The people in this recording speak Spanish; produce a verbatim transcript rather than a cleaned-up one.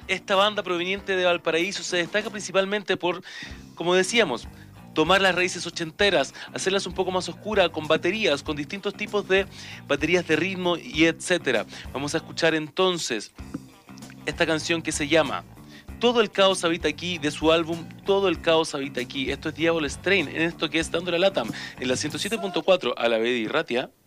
esta banda proveniente de Valparaíso se destaca principalmente por, como decíamos, tomar las raíces ochenteras, hacerlas un poco más oscuras, con baterías, con distintos tipos de baterías de ritmo y etcétera. Vamos a escuchar entonces esta canción que se llama Todo el caos habita aquí, de su álbum Todo el caos habita aquí. Esto es Diablo Strain, en esto que es Dando la Lata, en la ciento siete punto cuatro a la Bedi Ratia.